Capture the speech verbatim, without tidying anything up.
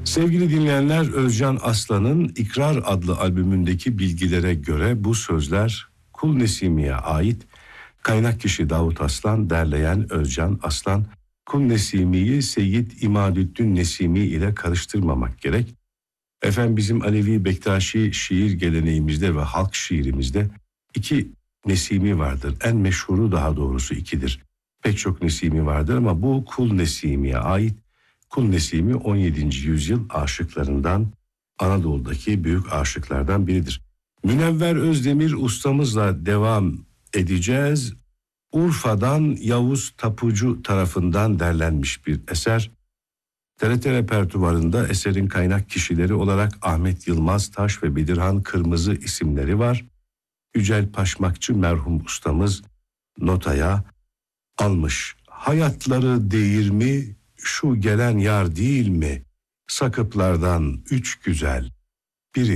Sevgili dinleyenler, Özcan Aslan'ın İkrar adlı albümündeki bilgilere göre bu sözler Kul Nesimi'ye ait. Kaynak kişi Davut Aslan, derleyen Özcan Aslan. Kul Nesimi'yi Seyyid İmadüddin Nesimi ile karıştırmamak gerek. Efendim, bizim Alevi Bektaşi şiir geleneğimizde ve halk şiirimizde iki Nesimi vardır. En meşhuru, daha doğrusu ikidir. Pek çok Nesimi vardır ama bu Kul Nesimi'ye ait. Kul Nesimi on yedinci yüzyıl aşıklarından, Anadolu'daki büyük aşıklardan biridir. Münevver Özdemir ustamızla devam edeceğiz. Urfa'dan Yavuz Tapucu tarafından derlenmiş bir eser. T R T repertuvarında eserin kaynak kişileri olarak Ahmet Yılmaz Taş ve Bedirhan Kırmızı isimleri var. Yücel Paşmakçı merhum ustamız notaya almış. Hayatları değir mi, şu gelen yar değil mi? Sakıplardan üç güzel,